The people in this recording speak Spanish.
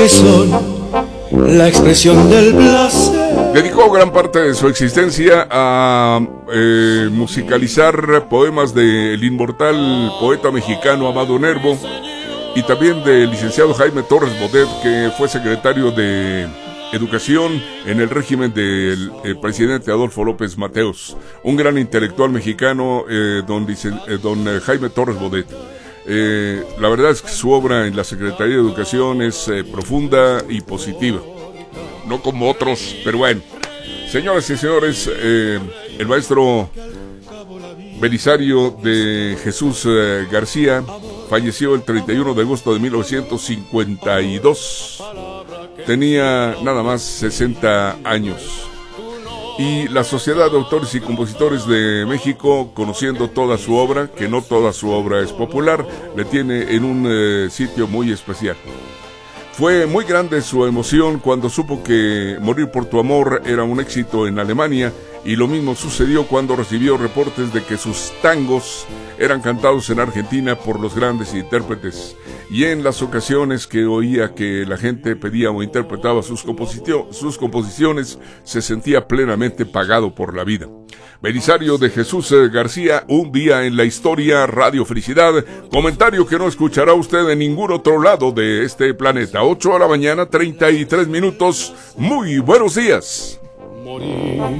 que son la expresión del placer. Dedicó gran parte de su existencia a musicalizar poemas del inmortal poeta mexicano Amado Nervo y también del licenciado Jaime Torres Bodet, que fue secretario de Educación en el régimen del presidente Adolfo López Mateos. Un gran intelectual mexicano, don Jaime Torres Bodet. La verdad es que su obra en la Secretaría de Educación es profunda y positiva, no como otros, pero bueno. Señoras y señores, el maestro Belisario de Jesús García falleció el 31 de agosto de 1952. Tenía nada más 60 años. Y la Sociedad de Autores y Compositores de México, conociendo toda su obra, que no toda su obra es popular, le tiene en un sitio muy especial. Fue muy grande su emoción cuando supo que Morir por tu amor era un éxito en Alemania, y lo mismo sucedió cuando recibió reportes de que sus tangos eran cantados en Argentina por los grandes intérpretes, y en las ocasiones que oía que la gente pedía o interpretaba sus composiciones, se sentía plenamente pagado por la vida. Belisario de Jesús García, un día en la historia, Radio Felicidad, comentario que no escuchará usted en ningún otro lado de este planeta. 8 de la mañana, 33 minutos, muy buenos días. Morir